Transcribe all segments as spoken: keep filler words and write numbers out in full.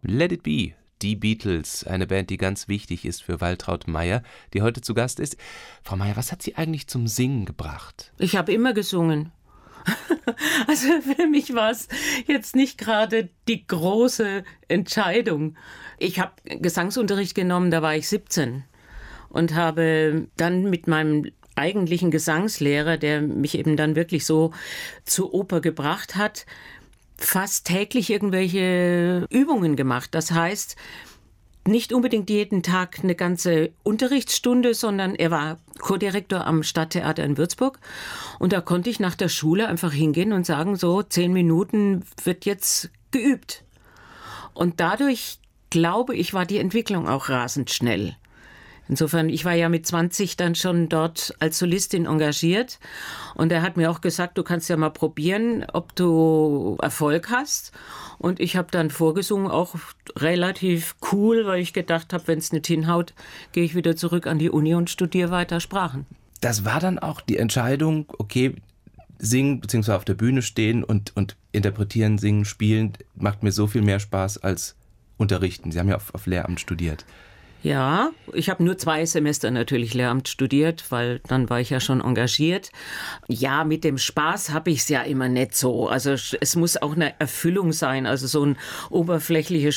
Let It Be, die Beatles, eine Band, die ganz wichtig ist für Waltraud Mayer, die heute zu Gast ist. Frau Mayer, was hat Sie eigentlich zum Singen gebracht? Ich habe immer gesungen. Also für mich war es jetzt nicht gerade die große Entscheidung. Ich habe Gesangsunterricht genommen, da war ich siebzehn und habe dann mit meinem eigentlichen Gesangslehrer, der mich eben dann wirklich so zur Oper gebracht hat, fast täglich irgendwelche Übungen gemacht. Das heißt, nicht unbedingt jeden Tag eine ganze Unterrichtsstunde, sondern er war Co-Direktor am Stadttheater in Würzburg. Und da konnte ich nach der Schule einfach hingehen und sagen, so zehn Minuten wird jetzt geübt. Und dadurch, glaube ich, war die Entwicklung auch rasend schnell. Insofern, ich war ja mit zwanzig dann schon dort als Solistin engagiert. Und er hat mir auch gesagt, du kannst ja mal probieren, ob du Erfolg hast. Und ich habe dann vorgesungen, auch relativ cool, weil ich gedacht habe, wenn es nicht hinhaut, gehe ich wieder zurück an die Uni und studiere weiter Sprachen. Das war dann auch die Entscheidung, okay, singen bzw. auf der Bühne stehen und, und interpretieren, singen, spielen, macht mir so viel mehr Spaß als unterrichten. Sie haben ja auf, auf Lehramt studiert. Ja, ich habe nur zwei Semester natürlich Lehramt studiert, weil dann war ich ja schon engagiert. Ja, mit dem Spaß habe ich es ja immer nicht so. Also es muss auch eine Erfüllung sein, also so ein oberflächliche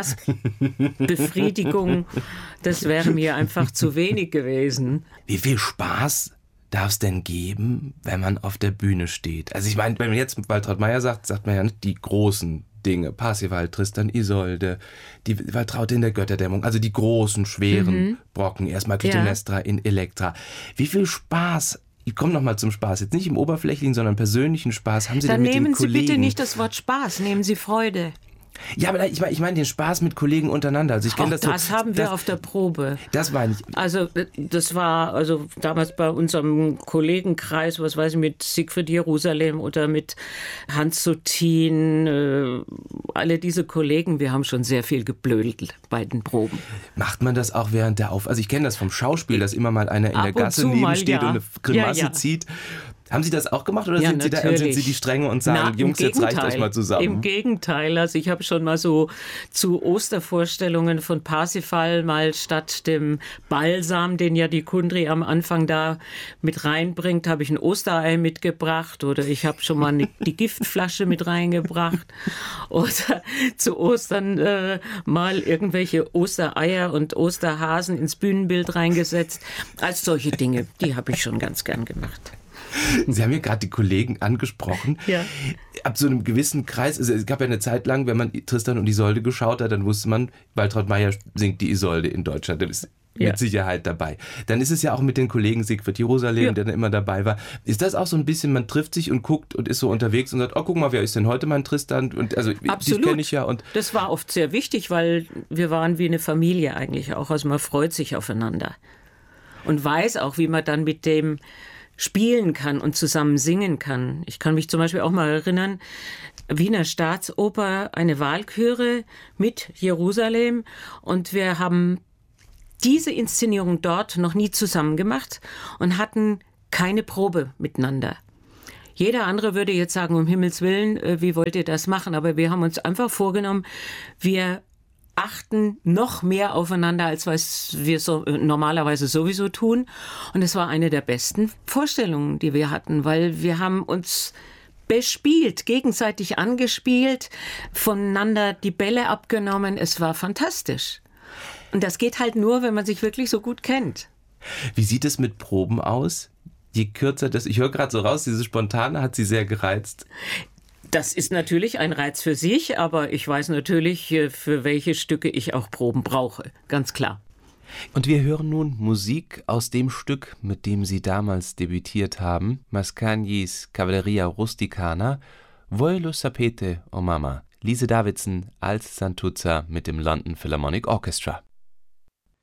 Spaßbefriedigung, das wäre mir einfach zu wenig gewesen. Wie viel Spaß darf es denn geben, wenn man auf der Bühne steht? Also ich meine, wenn man jetzt Waltraud Mayer sagt, sagt man ja nicht die großen Dinge, Parsifal, Tristan, Isolde, die Waltraud in der Götterdämmerung, also die großen, schweren mhm. Brocken, erstmal Clytemnestra ja. in Elektra. Wie viel Spaß, ich komme nochmal zum Spaß, jetzt nicht im oberflächlichen, sondern persönlichen Spaß, haben Sie Dann denn mit den Kollegen? Nehmen Sie bitte nicht das Wort Spaß, nehmen Sie Freude. Ja, aber ich meine ich mein den Spaß mit Kollegen untereinander. Also ich kenn das, das so, haben wir das, auf der Probe. Das meine ich. Also das war also damals bei unserem Kollegenkreis, was weiß ich, mit Siegfried Jerusalem oder mit Hans Suttin, äh, alle diese Kollegen, wir haben schon sehr viel geblödelt bei den Proben. Macht man das auch während der Auf... Also ich kenne das vom Schauspiel, dass immer mal einer in Ab der Gasse neben mal, steht ja. und eine Grimasse ja, ja. zieht. Haben Sie das auch gemacht oder ja, sind, Sie da, sind Sie die Strenge und sagen, Na, Jungs, jetzt reicht euch mal zusammen? Im Gegenteil, also ich habe schon mal so zu Ostervorstellungen von Parsifal mal statt dem Balsam, den ja die Kundry am Anfang da mit reinbringt, habe ich ein Osterei mitgebracht oder ich habe schon mal eine, die Giftflasche mit reingebracht oder zu Ostern äh, mal irgendwelche Ostereier und Osterhasen ins Bühnenbild reingesetzt. Als solche Dinge, die habe ich schon ganz gern gemacht. Sie haben ja gerade die Kollegen angesprochen. Ja. Ab so einem gewissen Kreis, also es gab ja eine Zeit lang, wenn man Tristan und Isolde geschaut hat, dann wusste man, Waltraud Mayer singt die Isolde in Deutschland. Das ist ja. mit Sicherheit dabei. Dann ist es ja auch mit den Kollegen Siegfried Jerusalem, ja. der dann immer dabei war. Ist das auch so ein bisschen, man trifft sich und guckt und ist so unterwegs und sagt, oh, guck mal, wer ist denn heute mein Tristan? Und also Absolut. Die kenne ich ja. Und das war oft sehr wichtig, weil wir waren wie eine Familie eigentlich auch. Also man freut sich aufeinander und weiß auch, wie man dann mit dem spielen kann und zusammen singen kann. Ich kann mich zum Beispiel auch mal erinnern, Wiener Staatsoper, eine Walküre mit Jerusalem und wir haben diese Inszenierung dort noch nie zusammen gemacht und hatten keine Probe miteinander. Jeder andere würde jetzt sagen, um Himmels Willen, wie wollt ihr das machen? Aber wir haben uns einfach vorgenommen, wir achten noch mehr aufeinander, als was wir so normalerweise sowieso tun. Und es war eine der besten Vorstellungen, die wir hatten, weil wir haben uns bespielt, gegenseitig angespielt, voneinander die Bälle abgenommen. Es war fantastisch. Und das geht halt nur, wenn man sich wirklich so gut kennt. Wie sieht es mit Proben aus? Je kürzer das, ich höre gerade so raus, diese Spontane hat Sie sehr gereizt. Das ist natürlich ein Reiz für sich, aber ich weiß natürlich, für welche Stücke ich auch Proben brauche, ganz klar. Und wir hören nun Musik aus dem Stück, mit dem Sie damals debütiert haben, Mascagnis Cavalleria Rusticana, Voi lo sapete, o Mama, Lise Davidson als Santuzza mit dem London Philharmonic Orchestra.